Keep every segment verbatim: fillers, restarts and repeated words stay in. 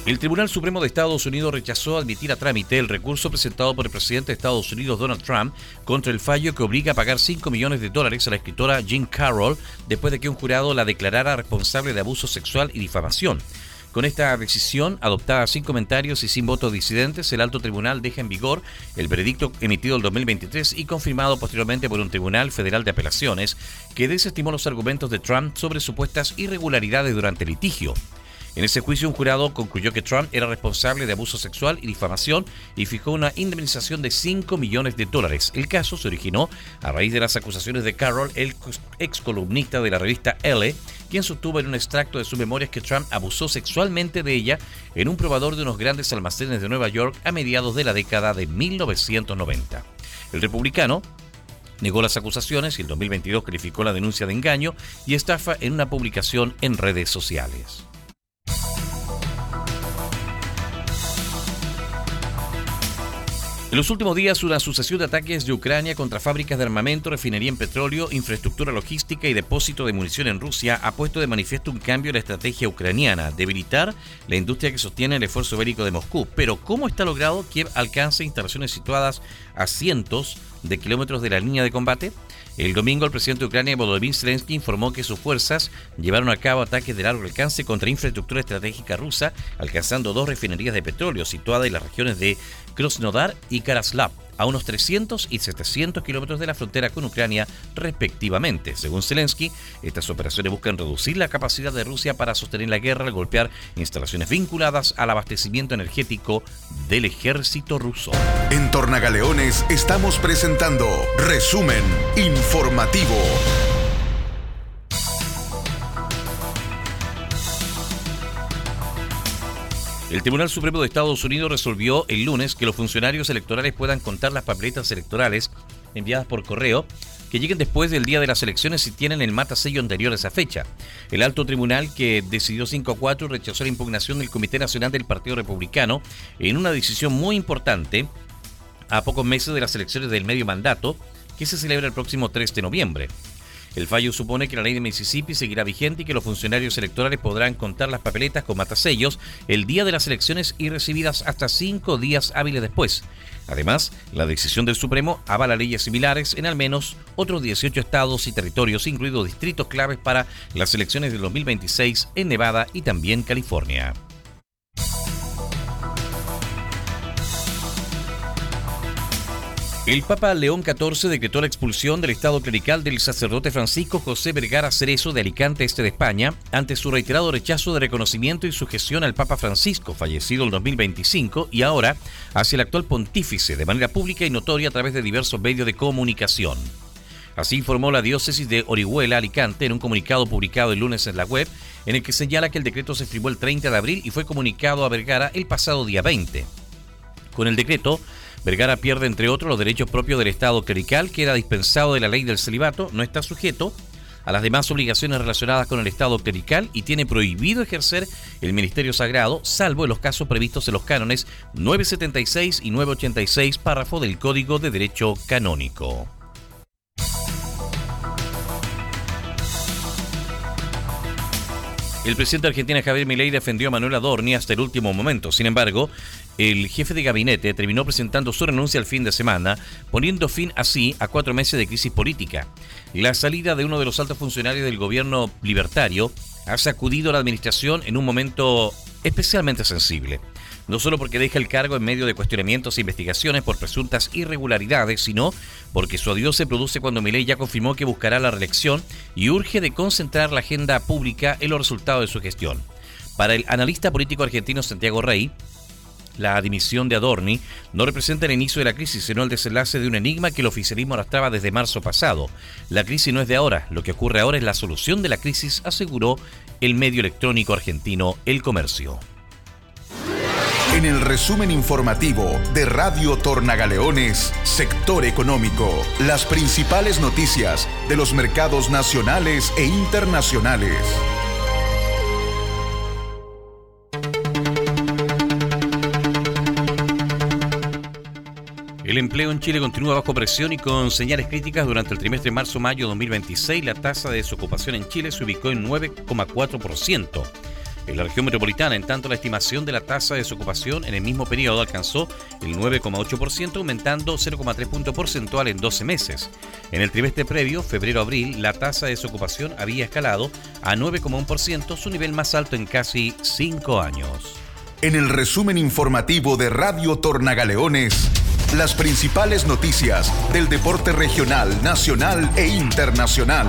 El Tribunal Supremo de Estados Unidos rechazó admitir a trámite el recurso presentado por el presidente de Estados Unidos, Donald Trump, contra el fallo que obliga a pagar cinco millones de dólares a la escritora Jean Carroll después de que un jurado la declarara responsable de abuso sexual y difamación. Con esta decisión, adoptada sin comentarios y sin votos disidentes, el alto tribunal deja en vigor el veredicto emitido el dos mil veintitrés y confirmado posteriormente por un tribunal federal de apelaciones que desestimó los argumentos de Trump sobre supuestas irregularidades durante el litigio. En ese juicio, un jurado concluyó que Trump era responsable de abuso sexual y difamación y fijó una indemnización de cinco millones de dólares. El caso se originó a raíz de las acusaciones de Carroll, el ex columnista de la revista Elle, quien sostuvo en un extracto de sus memorias que Trump abusó sexualmente de ella en un probador de unos grandes almacenes de Nueva York a mediados de la década de mil novecientos noventa. El republicano negó las acusaciones y en dos mil veintidós calificó la denuncia de engaño y estafa en una publicación en redes sociales. En los últimos días, una sucesión de ataques de Ucrania contra fábricas de armamento, refinería en petróleo, infraestructura logística y depósito de munición en Rusia ha puesto de manifiesto un cambio en la estrategia ucraniana, debilitar la industria que sostiene el esfuerzo bélico de Moscú. Pero, ¿cómo está logrado que alcance instalaciones situadas a cientos de kilómetros de la línea de combate? El domingo, el presidente de Ucrania, Volodymyr Zelensky, informó que sus fuerzas llevaron a cabo ataques de largo alcance contra infraestructura estratégica rusa, alcanzando dos refinerías de petróleo situadas en las regiones de Krasnodar y Karaslav, a unos trescientos y setecientos kilómetros de la frontera con Ucrania, respectivamente. Según Zelensky, estas operaciones buscan reducir la capacidad de Rusia para sostener la guerra al golpear instalaciones vinculadas al abastecimiento energético del ejército ruso. En Tornagaleones estamos presentando Resumen Informativo. El Tribunal Supremo de Estados Unidos resolvió el lunes que los funcionarios electorales puedan contar las papeletas electorales enviadas por correo que lleguen después del día de las elecciones si tienen el matasello anterior a esa fecha. El alto tribunal, que decidió cinco a cuatro, rechazó la impugnación del Comité Nacional del Partido Republicano en una decisión muy importante a pocos meses de las elecciones del medio mandato, que se celebra el próximo tres de noviembre. El fallo supone que la ley de Mississippi seguirá vigente y que los funcionarios electorales podrán contar las papeletas con matasellos el día de las elecciones y recibidas hasta cinco días hábiles después. Además, la decisión del Supremo avala leyes similares en al menos otros dieciocho estados y territorios, incluidos distritos claves para las elecciones del dos mil veintiséis en Nevada y también California. El Papa León catorce decretó la expulsión del estado clerical del sacerdote Francisco José Vergara Cerezo de Alicante, este de España, ante su reiterado rechazo de reconocimiento y sujeción al Papa Francisco, fallecido en dos mil veinticinco, y ahora hacia el actual pontífice de manera pública y notoria a través de diversos medios de comunicación. Así informó la diócesis de Orihuela, Alicante, en un comunicado publicado el lunes en la web, en el que señala que el decreto se firmó el treinta de abril y fue comunicado a Vergara el pasado día veinte. Con el decreto, Vergara pierde, entre otros, los derechos propios del estado clerical, que era dispensado de la ley del celibato, no está sujeto a las demás obligaciones relacionadas con el estado clerical y tiene prohibido ejercer el ministerio sagrado, salvo en los casos previstos en los cánones novecientos setenta y seis y novecientos ochenta y seis, párrafo del Código de Derecho Canónico. El presidente de Argentina, Javier Milei, defendió a Manuel Adorni hasta el último momento. Sin embargo, el jefe de gabinete terminó presentando su renuncia el fin de semana, poniendo fin así a cuatro meses de crisis política. La salida de uno de los altos funcionarios del gobierno libertario ha sacudido a la administración en un momento especialmente sensible. No solo porque deja el cargo en medio de cuestionamientos e investigaciones por presuntas irregularidades, sino porque su adiós se produce cuando Milei ya confirmó que buscará la reelección y urge de concentrar la agenda pública en los resultados de su gestión. Para el analista político argentino Santiago Rey, la dimisión de Adorni no representa el inicio de la crisis, sino el desenlace de un enigma que el oficialismo arrastraba desde marzo pasado. La crisis no es de ahora, lo que ocurre ahora es la solución de la crisis, aseguró el medio electrónico argentino El Comercio. En el resumen informativo de Radio Tornagaleones, Sector Económico, las principales noticias de los mercados nacionales e internacionales. El empleo en Chile continúa bajo presión y con señales críticas. Durante el trimestre marzo-mayo dos mil veintiséis, la tasa de desocupación en Chile se ubicó en nueve coma cuatro por ciento. En la región metropolitana, en tanto, la estimación de la tasa de desocupación en el mismo periodo alcanzó el nueve coma ocho por ciento, aumentando cero coma tres puntos porcentual en doce meses. En el trimestre previo, febrero-abril, la tasa de desocupación había escalado a nueve coma uno por ciento, su nivel más alto en casi cinco años. En el resumen informativo de Radio Tornagaleones, las principales noticias del deporte regional, nacional e internacional.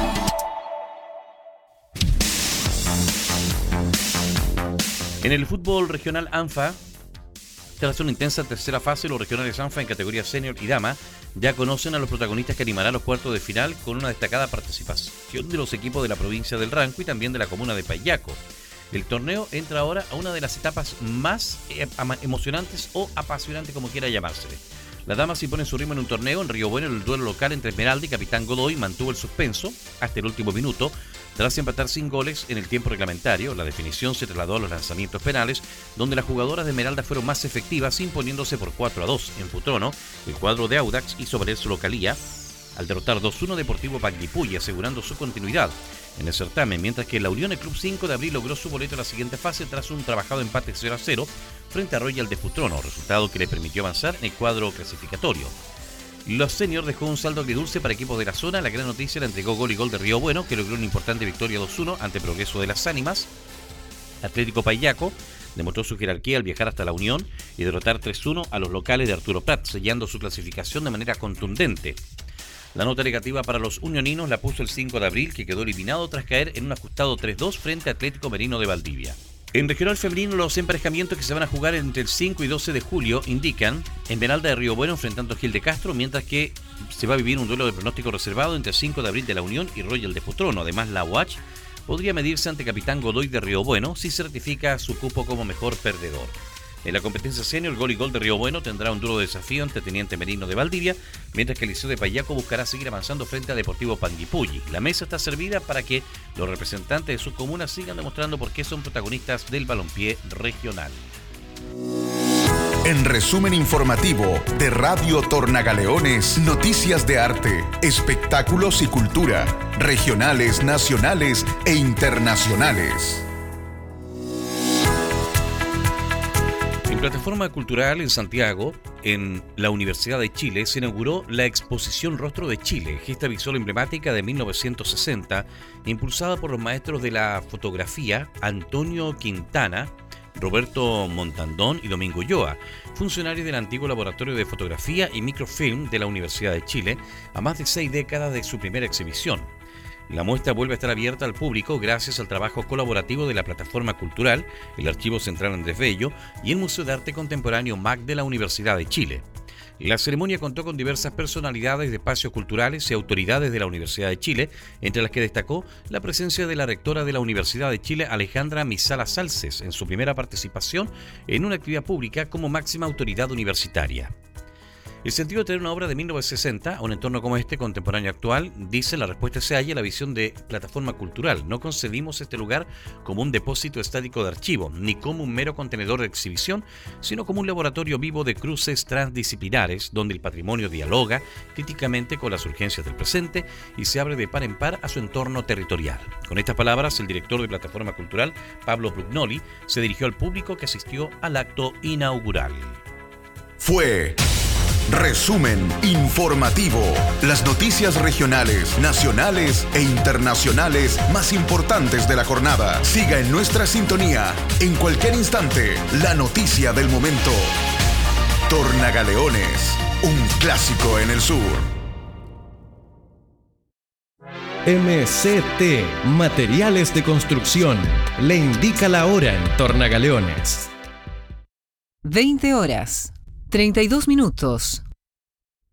En el fútbol regional ANFA, tras una intensa tercera fase, los regionales ANFA en categoría senior y dama ya conocen a los protagonistas que animarán los cuartos de final con una destacada participación de los equipos de la provincia del Ranco y también de la comuna de Payaco. El torneo entra ahora a una de las etapas más emocionantes o apasionantes, como quiera llamársele. Las damas imponen su ritmo en un torneo en Río Bueno. El duelo local entre Esmeralda y Capitán Godoy mantuvo el suspenso hasta el último minuto. Tras empatar sin goles en el tiempo reglamentario, la definición se trasladó a los lanzamientos penales, donde las jugadoras de Esmeralda fueron más efectivas, imponiéndose por cuatro a dos. En Putrono, el cuadro de Audax hizo valer su localía al derrotar dos uno Deportivo Panguipulli, asegurando su continuidad en el certamen, mientras que la Unión el Club cinco de abril logró su boleto en la siguiente fase tras un trabajado empate cero a cero frente a Royal de Putrono, resultado que le permitió avanzar en el cuadro clasificatorio. Los seniors dejó un saldo agridulce para equipos de la zona. La gran noticia la entregó Gol y Gol de Río Bueno, que logró una importante victoria dos uno ante Progreso de las Ánimas. Atlético Payaco demostró su jerarquía al viajar hasta la Unión y derrotar tres uno a los locales de Arturo Prat, sellando su clasificación de manera contundente. La nota negativa para los unioninos la puso el cinco de abril, que quedó eliminado tras caer en un ajustado tres dos frente a Atlético Merino de Valdivia. En regional femenino, los emparejamientos que se van a jugar entre el cinco y doce de julio indican Esmeralda de Río Bueno enfrentando a Gil de Castro, mientras que se va a vivir un duelo de pronóstico reservado entre cinco de abril de la Unión y Royal de Putrono. Además, la U H podría medirse ante Capitán Godoy de Río Bueno si se certifica su cupo como mejor perdedor. En la competencia senior, Gol y Gol de Río Bueno tendrá un duro desafío ante Teniente Merino de Valdivia, mientras que el Liceo de Payaco buscará seguir avanzando frente a Deportivo Panguipulli. La mesa está servida para que los representantes de sus comunas sigan demostrando por qué son protagonistas del balompié regional. En resumen informativo de Radio Tornagaleones, noticias de arte, espectáculos y cultura, regionales, nacionales e internacionales. En Plataforma Cultural en Santiago, en la Universidad de Chile, se inauguró la exposición Rostro de Chile, gesta visual emblemática de mil novecientos sesenta, impulsada por los maestros de la fotografía Antonio Quintana, Roberto Montandón y Domingo Ulloa, funcionarios del antiguo laboratorio de fotografía y microfilm de la Universidad de Chile, a más de seis décadas de su primera exhibición. La muestra vuelve a estar abierta al público gracias al trabajo colaborativo de la Plataforma Cultural, el Archivo Central Andrés Bello y el Museo de Arte Contemporáneo M A C de la Universidad de Chile. La ceremonia contó con diversas personalidades de espacios culturales y autoridades de la Universidad de Chile, entre las que destacó la presencia de la rectora de la Universidad de Chile, Alejandra Misala Salces, en su primera participación en una actividad pública como máxima autoridad universitaria. El sentido de traer una obra de mil novecientos sesenta a un entorno como este, contemporáneo actual, dice, la respuesta se halla en la visión de Plataforma Cultural. No concebimos este lugar como un depósito estático de archivo, ni como un mero contenedor de exhibición, sino como un laboratorio vivo de cruces transdisciplinares, donde el patrimonio dialoga críticamente con las urgencias del presente y se abre de par en par a su entorno territorial. Con estas palabras, el director de Plataforma Cultural, Pablo Brugnoli, se dirigió al público que asistió al acto inaugural. Fue Resumen informativo. Las noticias regionales, nacionales e internacionales más importantes de la jornada. Siga en nuestra sintonía. En cualquier instante, la noticia del momento. Tornagaleones, un clásico en el sur. M C T, Materiales de Construcción, le indica la hora en Tornagaleones. veinte horas, treinta y dos minutos.